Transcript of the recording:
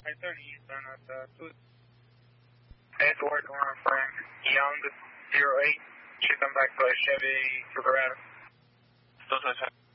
turn eastbound at 2. It's working on Frank. Young 08. Should come back to Chevy Silverado. 227.